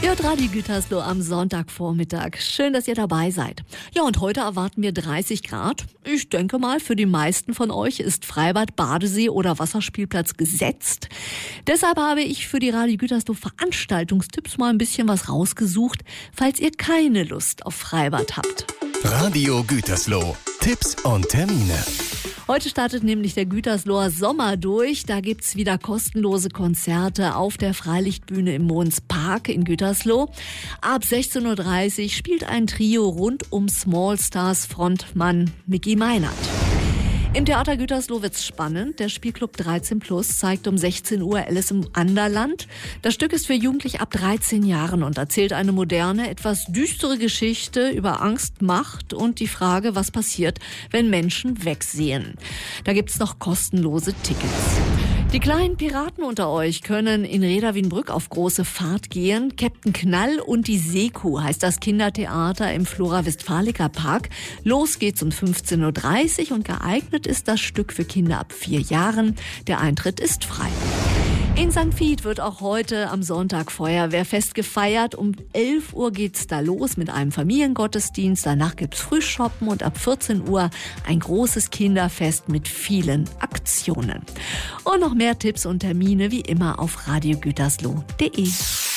Ihr hört Radio Gütersloh am Sonntagvormittag. Schön, dass ihr dabei seid. Ja, und heute erwarten wir 30 Grad. Ich denke mal, für die meisten von euch ist Freibad, Badesee oder Wasserspielplatz gesetzt. Deshalb habe ich für die Radio Gütersloh Veranstaltungstipps mal ein bisschen was rausgesucht, falls ihr keine Lust auf Freibad habt. Radio Gütersloh. Tipps und Termine. Heute startet nämlich der Gütersloher Sommer durch. Da gibt's wieder kostenlose Konzerte auf der Freilichtbühne im Mohns Park in Gütersloh. Ab 16:30 Uhr spielt ein Trio rund um Small Stars Frontmann Micky Meinert. Im Theater Gütersloh wird's spannend. Der Spielclub 13 Plus zeigt um 16 Uhr Alice im Anderland. Das Stück ist für Jugendliche ab 13 Jahren und erzählt eine moderne, etwas düstere Geschichte über Angst, Macht und die Frage, was passiert, wenn Menschen wegsehen. Da gibt's noch kostenlose Tickets. Die kleinen Piraten unter euch können in Reda Wienbrück auf große Fahrt gehen. Captain Knall und die Seekuh heißt das Kindertheater im Flora Westfalica Park. Los geht's um 15:30 Uhr und geeignet ist das Stück für Kinder ab 4 Jahren. Der Eintritt ist frei. In St. Vith wird auch heute am Sonntag Feuerwehrfest gefeiert. Um 11 Uhr geht's da los mit einem Familiengottesdienst. Danach gibt's Frühschoppen und ab 14 Uhr ein großes Kinderfest mit vielen Aktionen. Und noch mehr Tipps und Termine wie immer auf radiogütersloh.de.